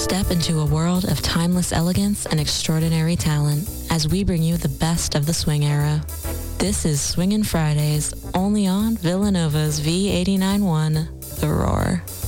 Step into a world of timeless elegance and extraordinary talent as we bring you the best of the swing era. This is Swingin' Fridays, only on Villanova's V89.1, The Roar.